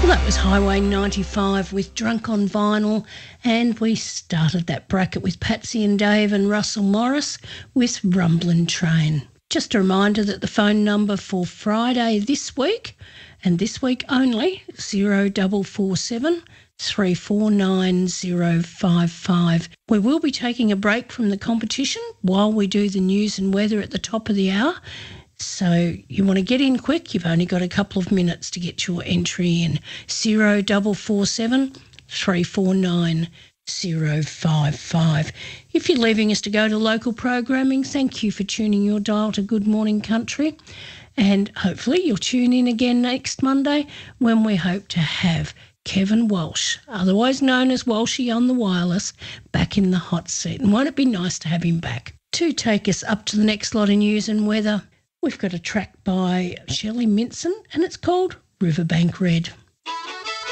Well, that was Highway 95 with Drunk on Vinyl, and we started that bracket with Patsy and Dave and Russell Morris with Rumblin' Train. Just a reminder that the phone number for Friday this week, and this week only, 0447 349 055. We will be taking a break from the competition while we do the news and weather at the top of the hour. So you want to get in quick, you've only got a couple of minutes to get your entry in. 0447 349 055. If you're leaving us to go to local programming, thank you for tuning your dial to Good Morning Country, and hopefully you'll tune in again next Monday when we hope to have Kevin Walsh, otherwise known as Walshy on the wireless, back in the hot seat. And won't it be nice to have him back? To take us up to the next lot of news and weather, we've got a track by Shelley Minson and it's called Riverbank Red.